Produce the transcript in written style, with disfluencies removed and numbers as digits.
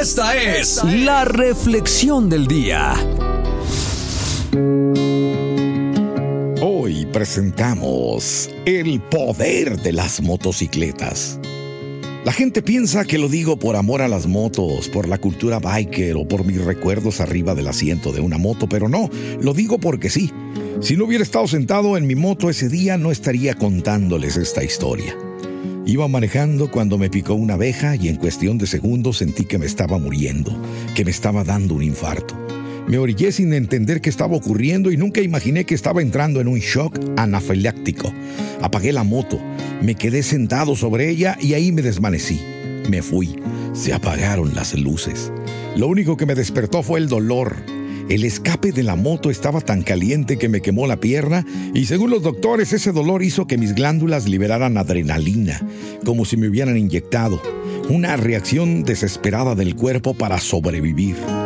Esta es la reflexión del día. Hoy presentamos el poder de las motocicletas. La gente piensa que lo digo por amor a las motos, por la cultura biker o por mis recuerdos arriba del asiento de una moto, pero no, lo digo porque sí. Si no hubiera estado sentado en mi moto ese día, no estaría contándoles esta historia. Iba manejando cuando me picó una abeja y en cuestión de segundos sentí que me estaba muriendo, que me estaba dando un infarto. Me orillé sin entender qué estaba ocurriendo y nunca imaginé que estaba entrando en un shock anafiláctico. Apagué la moto, me quedé sentado sobre ella y ahí me desvanecí. Me fui, se apagaron las luces. Lo único que me despertó fue el dolor. El escape de la moto estaba tan caliente que me quemó la pierna y según los doctores ese dolor hizo que mis glándulas liberaran adrenalina, como si me hubieran inyectado. Una reacción desesperada del cuerpo para sobrevivir.